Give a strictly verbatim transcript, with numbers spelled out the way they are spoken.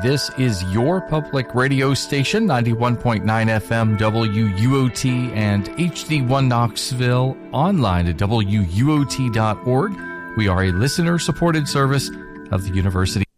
This is your public radio station, ninety-one point nine F M W U O T and H D one Knoxville, online at W U O T dot org. We are a listener-supported service of the University.